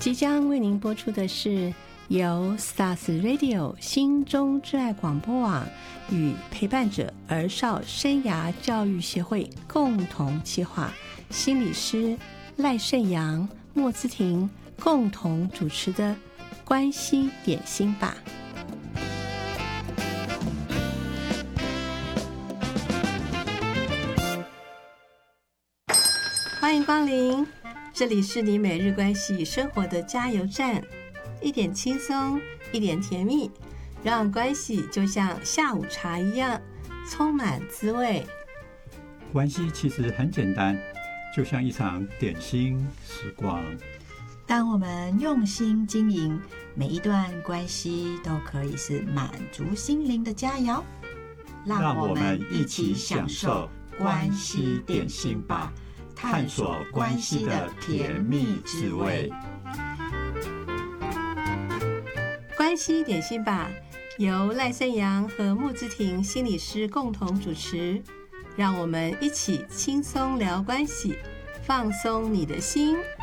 即将为您播出的是由 Stars Radio 心中之爱广播网与陪伴者儿少生涯教育协会共同企划，心理师赖胜阳、莫姿婷共同主持的关系点心吧。欢迎光临，这里是你每日关系与生活的加油站，一点轻松，一点甜蜜，让关系就像下午茶一样充满滋味。 关系其实很简单，就像一场点心时光。 当我们用心经营，每一段关系都可以是满足心灵的佳肴。 让我们一起享受关系点心吧，探索关系的甜蜜滋味。 关系点心吧，由赖胜阳和穆姿婷心理师共同主持，让我们一起轻松聊关系，放松你的心，